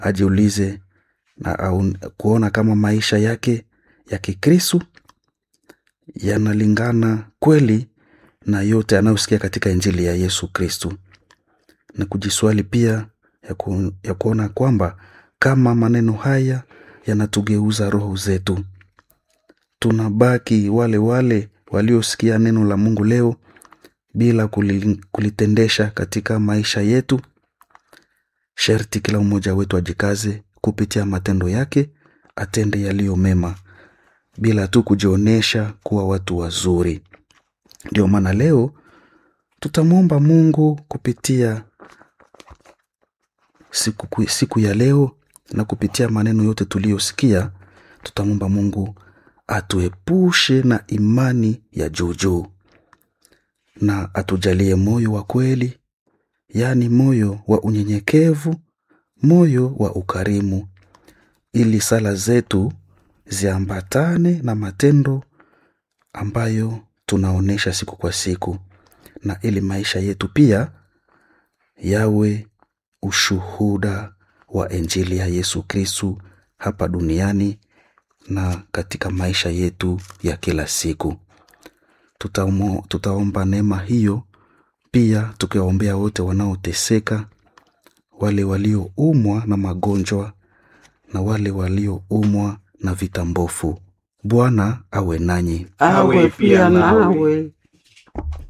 ajiulize na kuona kama maisha yake ya Kikristo yanalingana kweli na yote anayosikia katika Injili ya Yesu Kristo, na kujiswali pia ya kuona kwamba kama maneno haya yanatugeuza roho zetu, tunabaki wale waliosikia neno la Mungu leo bila kulitendesha katika maisha yetu. Sharti kila mmoja wetu ajikaze kupitia matendo yake, atende yaliyo mema bila tu kujionesha kuwa watu wazuri. Ndio maana leo tutamwomba Mungu kupitia siku ya leo, na kupitia maneno yote tuliyosikia, tutamwomba Mungu atuepushe na imani ya juujuu na atujalie moyo wa kweli, yaani moyo wa unyenyekevu, moyo wa ukarimu, ili sala zetu ziambatane na matendo ambayo tunaonesha siku kwa siku, na ili maisha yetu pia yawe ushuhuda wa Injili ya Yesu Kristo hapa duniani na katika maisha yetu ya kila siku. Tutaomba neema hiyo pia tukiwaombea wote wanaoteseka, wale walioumwa na magonjwa na wale walioumwa na vitambofu. Bwana awe nanyi. Awe pia nawe.